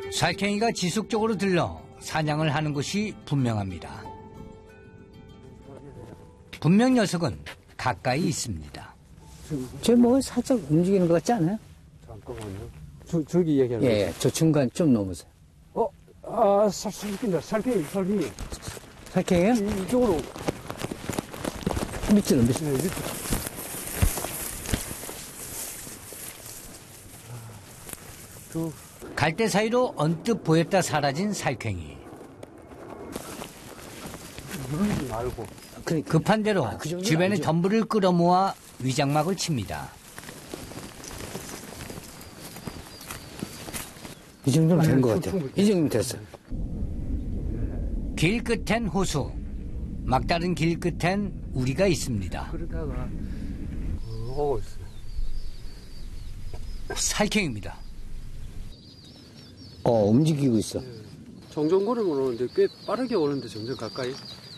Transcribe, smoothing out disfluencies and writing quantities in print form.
살쾡이가 지속적으로 들러 사냥을 하는 것이 분명합니다. 분명 녀석은 가까이 있습니다. 저 뭐 살짝 움직이는 것 같지 않아요? 잠깐만요. 저기 얘기하는 거죠? 예, 저 중간 좀 넘으세요. 살핀다. 살핀. 살쾡이요? 이쪽으로. 밑으로. 네, 밑으로. 갈대 사이로 언뜻 보였다 사라진 살쾡이. 누르지 말고. 급한 대로 그 정도는 주변의 아니죠. 전부를 끌어모아 위장막을 칩니다. 이 정도면 된 것 같아요. 이 정도면 됐어요. 길 끝엔 호수, 막다른 길 끝엔 우리가 있습니다. 그러다가 오고 있어요. 살쾡이입니다. 움직이고 있어. 종종 걸으면 오는데 꽤 빠르게 오는데 점점 가까이.